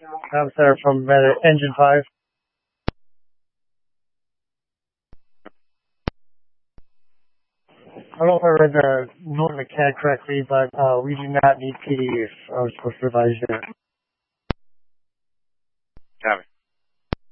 I'm sorry, from Engine 5. I don't know if I read the note in the CAD correctly, but we do not need PDs. I was supposed to advise you. Copy.